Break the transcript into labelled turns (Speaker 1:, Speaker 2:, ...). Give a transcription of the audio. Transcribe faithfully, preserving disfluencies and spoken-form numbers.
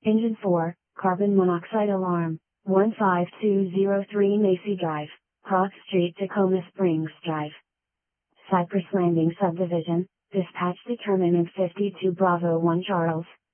Speaker 1: Engine four, carbon monoxide alarm, one five two zero three Macy Drive, Cross Street, Tacoma Springs Drive. Cypress Landing Subdivision, dispatch determinant fifty-two Bravo one Charles.